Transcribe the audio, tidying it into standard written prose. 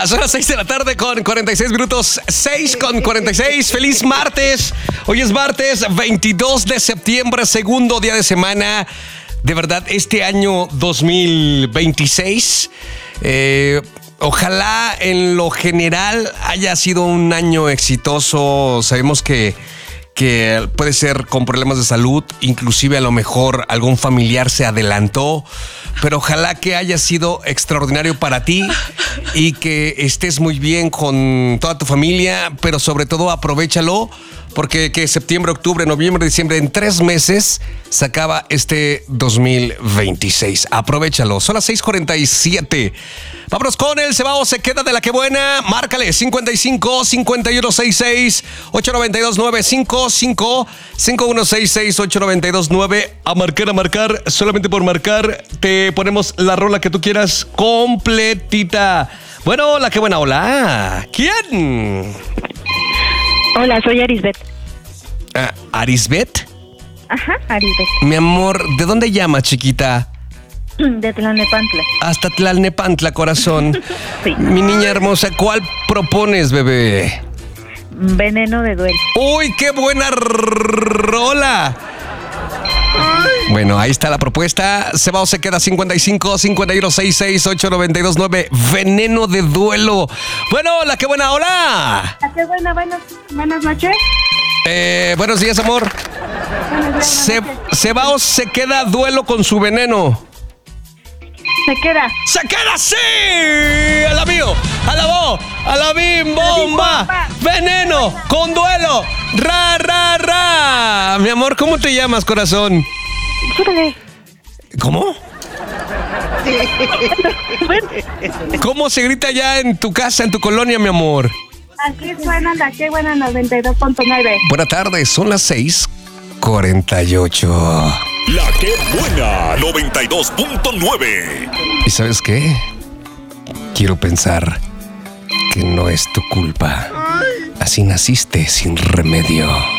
Son las 6 de la tarde con 46 minutos. 6 con 46. Feliz martes. Hoy es martes 22 de septiembre, segundo día de semana. De verdad, este año 2026, ojalá en lo general haya sido un año exitoso. Sabemos que puede ser con problemas de salud, inclusive a lo mejor algún familiar se adelantó, pero ojalá que haya sido extraordinario para ti y que estés muy bien con toda tu familia, pero sobre todo aprovéchalo, porque que septiembre, octubre, noviembre, diciembre, en 3 meses se acaba este 2026. Aprovéchalo. Son las 6:47. Vámonos con el Cebao se queda de la que buena. Márcale 55 5166 892 955 5166 892 9. A marcar. Solamente por marcar te ponemos la rola que tú quieras completita. Bueno, la que buena. Hola. ¿Quién? Hola, soy Arisbet. ¿Arisbet? Ajá, Arisbet. Mi amor, ¿de dónde llamas, chiquita? De Tlalnepantla. Hasta Tlalnepantla, corazón. Sí. Mi niña hermosa, ¿cuál propones, bebé? Veneno de duelo. ¡Uy, qué buena rola! Bueno, ahí está la propuesta. Cebao se queda 55 5166 892 9. Veneno de duelo. Bueno, la que buena, hola. ¿Qué buena? Buenas noches. Buenos días, amor. Cebao se queda duelo con su veneno. Se queda, sí. A la mío, a la voz, a la bim bomba. Veneno con duelo. Ra. Mi amor, ¿cómo te llamas, corazón? súbele. ¿Cómo? ¿Cómo se grita ya en tu casa, en tu colonia, mi amor? Aquí suena la que buena 92.9. Buenas tardes, son las 6:48. La que buena 92.9. ¿Y sabes qué? Quiero pensar que no es tu culpa. Así naciste sin remedio.